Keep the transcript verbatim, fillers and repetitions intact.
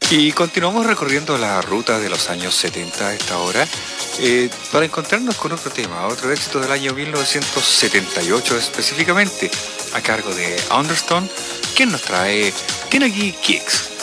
Y continuamos recorriendo la ruta de los años setenta a esta hora, eh, para encontrarnos con otro tema, otro éxito del año mil novecientos setenta y ocho específicamente, a cargo de Understone, quien nos trae, tiene aquí Kicks.